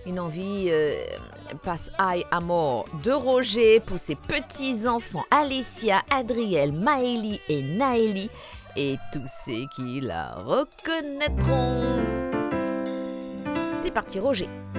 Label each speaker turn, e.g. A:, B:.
A: Une envie passe aille à mort de Roger pour ses petits-enfants Alessia, Adriel, Maëlie et Naëlie et tous ceux qui la reconnaîtront. C'est parti Roger.